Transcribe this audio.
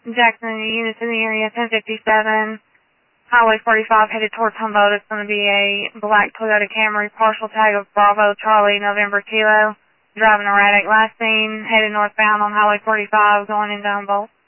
Jackson, units in the area, 1057, Highway 45 headed towards Humboldt. It's going to be a black Toyota Camry, partial tag of Bravo Charlie November Kilo, driving erratic. Last seen headed northbound on Highway 45 going into Humboldt.